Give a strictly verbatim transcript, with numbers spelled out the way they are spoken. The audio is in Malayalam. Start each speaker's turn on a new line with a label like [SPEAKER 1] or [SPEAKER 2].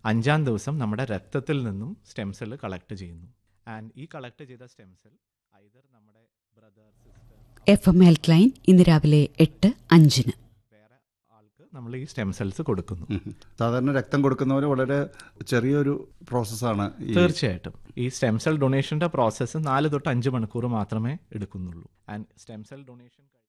[SPEAKER 1] അഞ്ചാം ദിവസം നമ്മുടെ രക്തത്തിൽ നിന്നും സ്റ്റെം സെൽ കളക്ട് ചെയ്യുന്നു. ആൻഡ് ഈ കളക്ട് ചെയ്ത സ്റ്റെം സെൽ ഐദർ നമ്മുടെ brother sister
[SPEAKER 2] F M health line ഇന്ന് രാവിലെ എട്ട് അഞ്ചിന്
[SPEAKER 1] വേറെ ആൾക്ക് നമ്മൾ ഈ സ്റ്റെം സെൽസ് കൊടുക്കുന്നു.
[SPEAKER 3] സാധാരണ രക്തം കൊടുക്കുന്നവർ വളരെ ചെറിയൊരു പ്രോസസ്സാണ്.
[SPEAKER 1] തീർച്ചയായിട്ടും ഈ സ്റ്റെം സെൽ ഡൊണേഷൻ്റെ പ്രോസസ്സ് നാല് തൊട്ട് അഞ്ച് മണിക്കൂർ മാത്രമേ എടുക്കുന്നുള്ളൂ. And stem cell donation